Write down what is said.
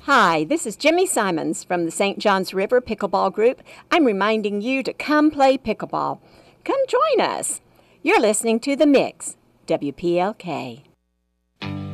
Hi, this is Jimmy Simons from the St. Johns River Pickleball Group. I'm reminding you to come play pickleball. Come join us. You're listening to The Mix, WPLK.